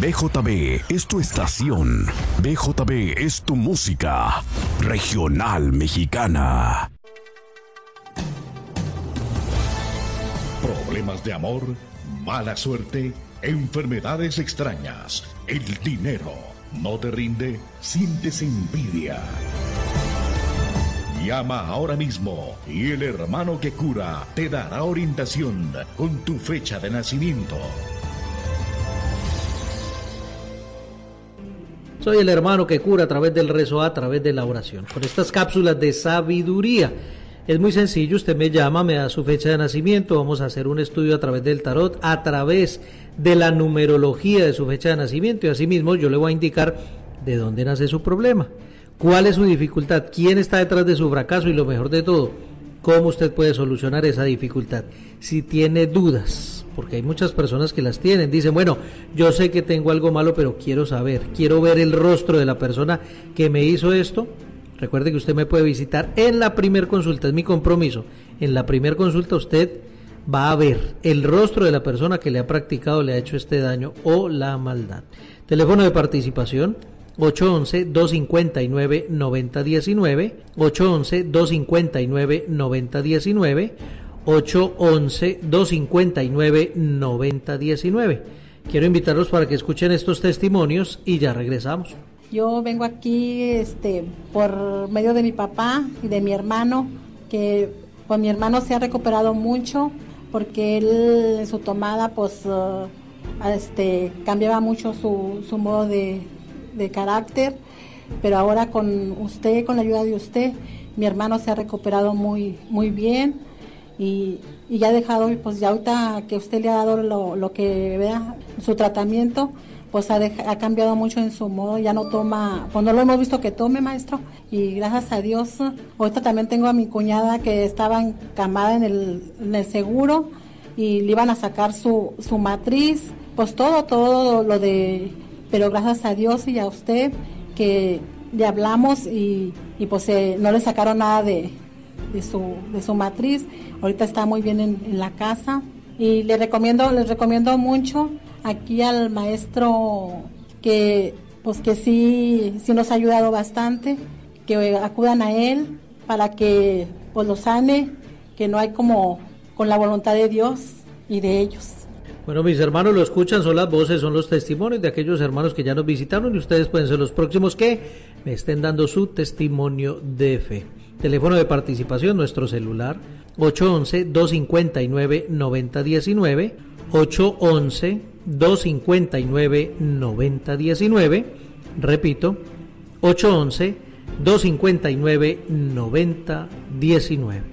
BJB es tu estación. BJB es tu música regional mexicana. Problemas de amor, mala suerte, enfermedades extrañas, el dinero no te rinde, sientes envidia. Llama ahora mismo y el hermano que cura te dará orientación con tu fecha de nacimiento. Soy el hermano que cura a través del rezo, a través de la oración, con estas cápsulas de sabiduría. Es muy sencillo, usted me llama, me da su fecha de nacimiento, vamos a hacer un estudio a través del tarot, a través de la numerología de su fecha de nacimiento, y asimismo yo le voy a indicar de dónde nace su problema, cuál es su dificultad, quién está detrás de su fracaso y lo mejor de todo, cómo usted puede solucionar esa dificultad. Si tiene dudas, porque hay muchas personas que las tienen, dicen, bueno, yo sé que tengo algo malo, pero quiero saber, quiero ver el rostro de la persona que me hizo esto. Recuerde que usted me puede visitar en la primer consulta, es mi compromiso. En la primer consulta usted va a ver el rostro de la persona que le ha practicado, le ha hecho este daño o la maldad. Teléfono de participación 811-259-9019, 811-259-9019, 811-259-9019. Quiero invitarlos para que escuchen estos testimonios y ya regresamos. Yo vengo aquí por medio de mi papá y de mi hermano, que pues mi hermano se ha recuperado mucho porque él en su tomada pues cambiaba mucho su modo de carácter, pero ahora con usted, con la ayuda de usted, mi hermano se ha recuperado muy, muy bien y ya ha dejado, pues ya ahorita que usted le ha dado lo que vea, su tratamiento, pues ha cambiado mucho en su modo, ya no toma, pues no lo hemos visto que tome, maestro, y gracias a Dios, ahorita también tengo a mi cuñada que estaba encamada en el seguro y le iban a sacar su matriz, pues todo lo de, pero gracias a Dios y a usted que le hablamos y pues no le sacaron nada de su matriz, ahorita está muy bien en la casa y les recomiendo mucho aquí al maestro que sí nos ha ayudado bastante, que acudan a él para que pues lo sane, que no hay como con la voluntad de Dios y de ellos. Bueno, mis hermanos lo escuchan, son las voces, son los testimonios de aquellos hermanos que ya nos visitaron y ustedes pueden ser los próximos que me estén dando su testimonio de fe. Teléfono de participación, nuestro celular 811-259-9019, 811-259-9019, repito, 811-259-9019.